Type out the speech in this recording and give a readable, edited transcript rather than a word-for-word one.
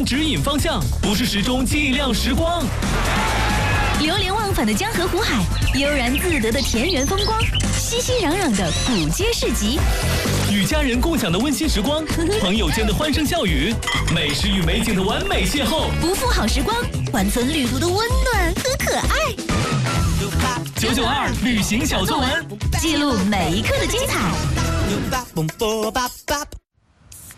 指引方向，不是时钟尽量时光。 流连忘返的江河湖海，悠然自得的田园风光，熙熙攘攘的古街市集， 与家人共享的温馨时光，朋友间的欢声笑语，美食与美景的完美邂逅， 不负好时光，缓存旅途的温暖和可爱。 992旅行小作文， 记录每一刻的精彩。